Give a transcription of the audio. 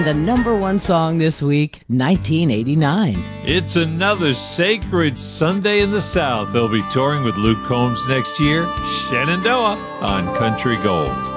the number one song this week, 1989. It's another sacred Sunday in the South. They'll be touring with Luke Combs next year. Shenandoah on Country Gold.